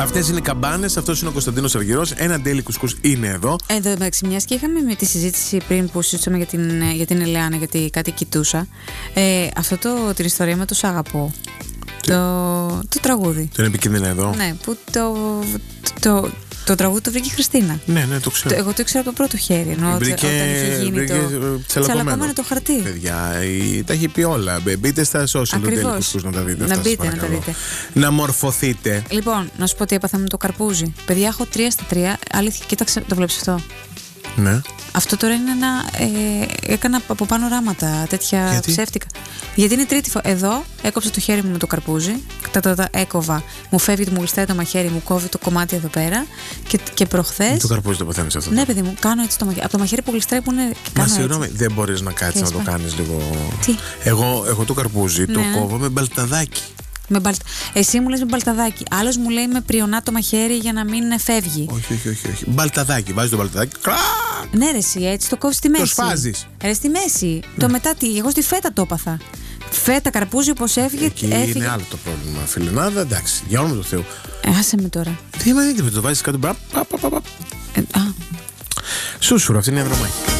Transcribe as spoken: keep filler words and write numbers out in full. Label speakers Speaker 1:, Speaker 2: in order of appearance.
Speaker 1: Αυτές είναι οι καμπάνες, αυτός είναι ο Κωνσταντίνος Αργυρός. Ένα Daily Κουσκούς είναι εδώ.
Speaker 2: Εδώ εντάξει, μιας και είχαμε με τη συζήτηση πριν που συζητούσαμε για την, για την Ελεάνα, γιατί κάτι κοιτούσα. Ε, αυτό το, την ιστορία με το Σ' αγαπώ. Το, το τραγούδι.
Speaker 1: Το είναι επικίνδυνα εδώ.
Speaker 2: Ναι, που το, το, το, το τραγούδι το βρήκε η Χριστίνα.
Speaker 1: Ναι, ναι, το ξέρω.
Speaker 2: Το, εγώ το ήξερα από το πρώτο χέρι. Ενώ
Speaker 1: βρήκε,
Speaker 2: όταν είχε γίνει
Speaker 1: βρήκε
Speaker 2: το τσαλακωμένο το χαρτί.
Speaker 1: Παιδιά, η, τα έχει πει όλα. Μπείτε στα social του Daily Κουσκούς να τα δείτε.
Speaker 2: Να
Speaker 1: αυτά,
Speaker 2: μπείτε, να τα δείτε.
Speaker 1: Να μορφωθείτε.
Speaker 2: Λοιπόν, να σου πω τι έπαθα με το καρπούζι. Παιδιά, έχω τρία στα τρία. Αλήθεια, κοίταξε, το βλέπεις αυτό.
Speaker 1: Ναι.
Speaker 2: Αυτό τώρα είναι ένα. Ε, έκανα από πάνω ράματα τέτοια.
Speaker 1: Γιατί?
Speaker 2: Ψεύτικα. Γιατί είναι τρίτη φορά. Εδώ έκοψα το χέρι μου με το καρπούζι. Τα, τα, τα έκοβα. Μου φεύγει, μου γλιστάει το μαχαίρι, μου κόβει το κομμάτι εδώ πέρα. Και, και προχθές.
Speaker 1: Το καρπούζι το παθαίνεις αυτό.
Speaker 2: Ναι, παιδί μου, κάνω έτσι το μαχαίρι. Από το μαχαίρι που γλιστάει που είναι.
Speaker 1: Μα συγγνώμη, δεν μπορείς να κάτσεις να το κάνεις λίγο.
Speaker 2: Τι?
Speaker 1: Εγώ, εγώ το καρπούζι ναι. το κόβω με μπαλταδάκι.
Speaker 2: Με μπαλτα... Εσύ μου λες με μπαλταδάκι. Άλλος μου λέει με πριονά το μαχαίρι για να μην φεύγει.
Speaker 1: Όχι, όχι, όχι. όχι. Μπαλταδάκι. Βάζεις το μπαλταδάκι. Κλακ!
Speaker 2: Ναι, ρε, εσύ έτσι το κόβεις στη μέση.
Speaker 1: Το σφάζεις.
Speaker 2: Ρε, στη μέση. Ναι. Το μετά τι. Εγώ στη φέτα το έπαθα. Φέτα, καρπούζι, όπως έφυγε.
Speaker 1: Εκεί έφυγε. Είναι άλλο το πρόβλημα, φιλενάδα. Εντάξει, για όνομα του Θεού.
Speaker 2: Ε, άσε με τώρα.
Speaker 1: Τι μα δεν το βάζεις κάτω. Ε, α.
Speaker 2: Σούσουρο,
Speaker 1: αυτή είναι η αδρομάχη.